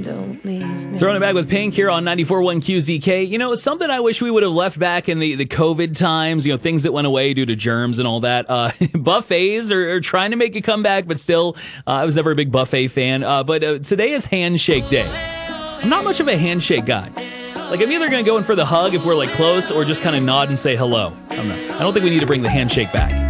Don't leave me. Throwing it back with Pink here on 94.1 QZK. You know, something I wish we would have left back in the COVID times, you know, things that went away due to germs and all that. Buffets are trying to make a comeback, but still, I was never a big buffet fan. But today is Handshake Day. I'm not much of a handshake guy. Like, I'm either going to go in for the hug if we're, like, close or just kind of nod and say hello. I don't think we need to bring the handshake back.